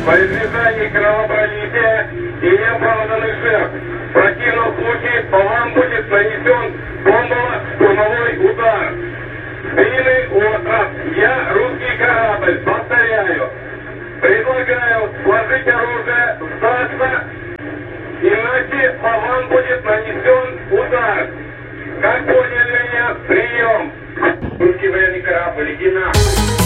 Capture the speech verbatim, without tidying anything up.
во избежание кровопролития и неоправданных жертв. В противном случае по вам будет нанесен бомбово-штурмовой удар. Длинный остров. Я русский корабль. Повторяю. Предлагаю сложить оружие, сдаться, иначе по вам будет нанесен удар. Как поняли меня? Прием. Русский военный корабль, иди на.